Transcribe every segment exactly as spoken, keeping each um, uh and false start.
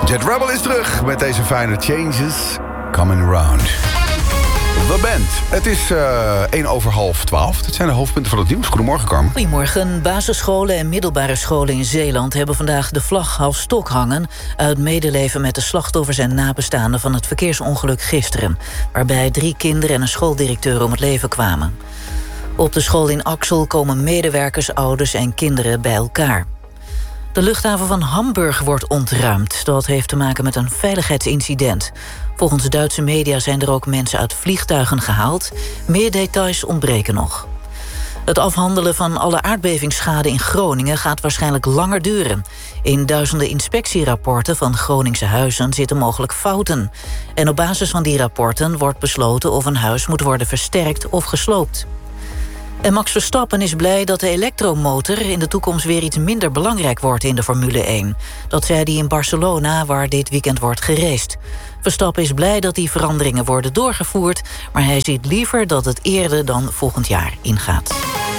Jet Rebel is terug met deze fijne Changes Coming Around. The Band. Het is uh, één over half twaalf. Dit zijn de hoofdpunten van het nieuws. Goedemorgen, Carmen. Goedemorgen. Basisscholen en middelbare scholen in Zeeland hebben vandaag de vlag half stok hangen, uit medeleven met de slachtoffers en nabestaanden van het verkeersongeluk gisteren, waarbij drie kinderen en een schooldirecteur om het leven kwamen. Op de school in Axel komen medewerkers, ouders en kinderen bij elkaar. De luchthaven van Hamburg wordt ontruimd. Dat heeft te maken met een veiligheidsincident. Volgens Duitse media zijn er ook mensen uit vliegtuigen gehaald. Meer details ontbreken nog. Het afhandelen van alle aardbevingsschade in Groningen gaat waarschijnlijk langer duren. In duizenden inspectierapporten van Groningse huizen zitten mogelijk fouten. En op basis van die rapporten wordt besloten of een huis moet worden versterkt of gesloopt. En Max Verstappen is blij dat de elektromotor in de toekomst weer iets minder belangrijk wordt in de Formule één. Dat zei hij in Barcelona, waar dit weekend wordt geraced. Verstappen is blij dat die veranderingen worden doorgevoerd, maar hij ziet liever dat het eerder dan volgend jaar ingaat.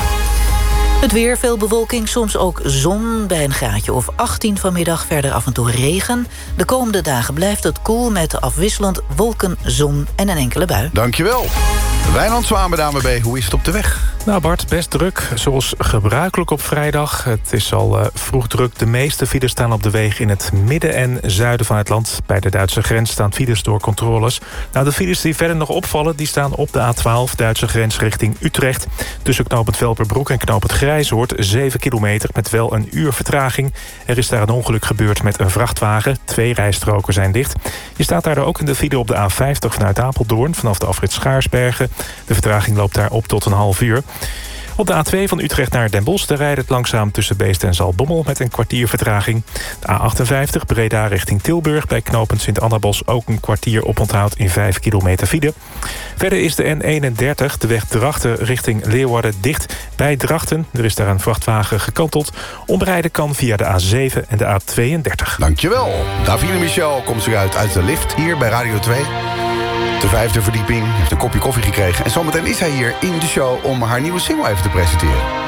Het weer, veel bewolking, soms ook zon bij een graadje of achttien vanmiddag, verder af en toe regen. De komende dagen blijft het koel met afwisselend wolken, zon en een enkele bui. Dankjewel. Wijnand Zwaan bij de A N W B, hoe is het op de weg? Nou Bart, best druk, zoals gebruikelijk op vrijdag. Het is al uh, vroeg druk. De meeste files staan op de wegen in het midden en zuiden van het land. Bij de Duitse grens staan files door controles. Nou, de files die verder nog opvallen, die staan op de A twaalf... Duitse grens richting Utrecht. Tussen knooppunt Velperbroek en knooppunt Grijzoord, zeven kilometer met wel een uur vertraging. Er is daar een ongeluk gebeurd met een vrachtwagen. Twee rijstroken zijn dicht. Je staat daardoor ook in de file op de A vijftig vanuit Apeldoorn, vanaf de afrit Schaarsbergen. De vertraging loopt daar op tot een half uur. Op de A twee van Utrecht naar Den Bosch, daar rijdt het langzaam tussen Beest en Zaltbommel met een kwartier vertraging. De A achtenvijftig Breda richting Tilburg, bij knooppunt Sint-Annabos ook een kwartier oponthoud in vijf kilometer file. Verder is de N eenendertig, de weg Drachten richting Leeuwarden, dicht bij Drachten. Er is daar een vrachtwagen gekanteld. Omrijden kan via de A zeven en de A tweeëndertig. Dankjewel. Davine Michel komt eruit uit de lift hier bij Radio twee. De vijfde verdieping, heeft een kopje koffie gekregen. En zometeen is hij hier in de show om haar nieuwe single even te presenteren.